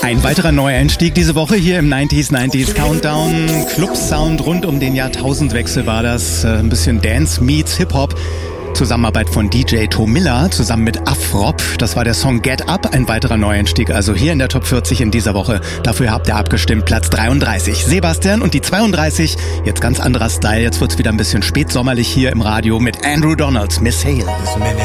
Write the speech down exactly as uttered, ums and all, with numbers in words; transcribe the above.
Ein weiterer Neueinstieg diese Woche hier im neunziger neunziger Countdown. Club-Sound rund um den Jahrtausendwechsel war das. Ein bisschen Dance meets Hip-Hop. Zusammenarbeit von D J Tomilla zusammen mit Afrop. Das war der Song Get Up, ein weiterer Neueinstieg. Also hier in der Top vierzig in dieser Woche. Dafür habt ihr abgestimmt, Platz dreiunddreißig. Sebastian und die zweiunddreißig. Jetzt ganz anderer Style. Jetzt wird's wieder ein bisschen spätsommerlich hier im Radio mit Andrew Donalds, Miss Hale. There's many